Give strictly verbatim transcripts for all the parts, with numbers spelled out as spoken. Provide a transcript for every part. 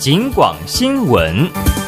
警广新闻。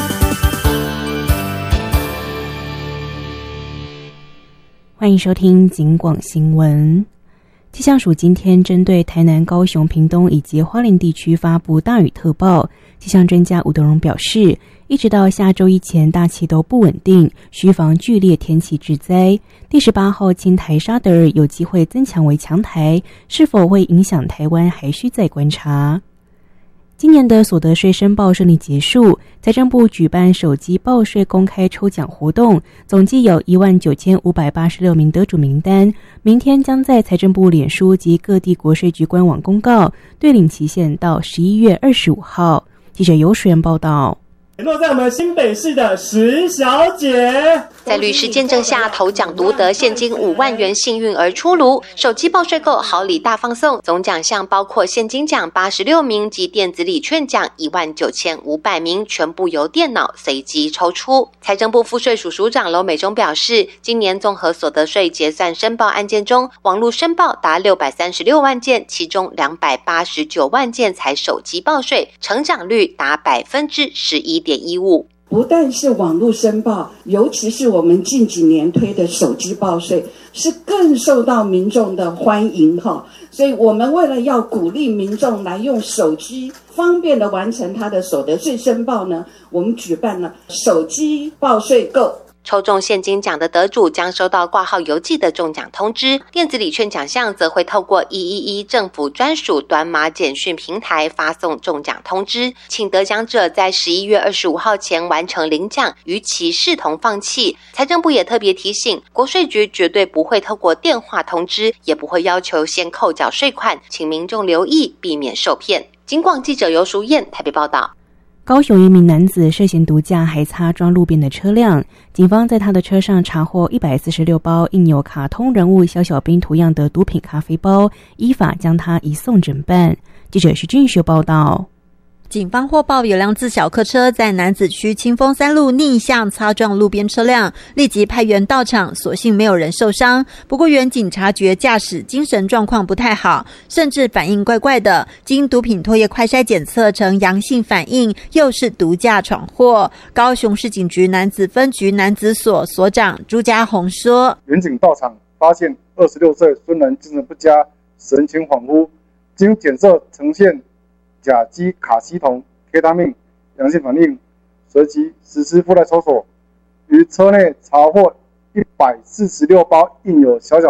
欢迎收听警广新闻。气象署今天针对台南、高雄、屏东以及花莲地区发布大雨特报。气象专家吴德荣表示，一直到下周一前大气都不稳定，需防剧烈天气致灾。第十八号轻台沙德尔有机会增强为强台，是否会影响台湾还需再观察。今年的所得税申报顺利结束，财政部举办手机报税公开抽奖活动，总计有一万九千五百八十六名得主名单，明天将在财政部脸书及各地国税局官网公告，对领期限到十一月二十五号。记者游水人报道。 落在我们新北市的石小姐， 在律师见证下，头奖独得现金五万元幸运儿出炉，手机报税购好礼大放送，总奖项包括现金奖八十六名及电子礼券奖一万九千五百名，全部由电脑随机抽出。财政部赋税署署长娄美中表示，今年综合所得税结算申报案件中，网络申报达六百三十六万件，其中两百八十九万件才手机报税，成长率达百分之十一点一五。 不但是网络申报，尤其是我们近几年推的手机报税，是更受到民众的欢迎哈。所以我们为了要鼓励民众来用手机方便的完成他的所得税申报呢，我们举办了手机报税购。 抽中现金奖的得主将收到挂号邮寄的中奖通知，电子礼券奖项则会透过一一一政府专属短码简讯平台发送中奖通知，请得奖者在十一月二十五号前完成领奖，逾期视同放弃。财政部也特别提醒，国税局绝对不会透过电话通知，也不会要求先扣缴税款，请民众留意，避免受骗。警广记者游淑燕台北报道。 高雄一名男子涉嫌毒驾，还擦撞路边的车辆。警方在他的车上查获一百四十六包印有卡通人物小小兵图样的毒品咖啡包，依法将他移送侦办。记者徐俊秀报道。 警方获报有辆自小客车在楠梓区清丰三路逆向擦撞路边车辆，立即派员到场，所幸没有人受伤。不过原警察觉驾驶精神状况不太好，甚至反应怪怪的，经毒品唾液快筛检测呈阳性反应，又是毒驾闯祸。高雄市警局楠梓分局楠梓所所长朱家宏说， 原警到场发现二十六岁孙男精神不佳，神情恍惚，经检测呈现甲基卡西酮 K 他命阳性反应，随即实施附带抽索，于车内查获一百四十六包印有小小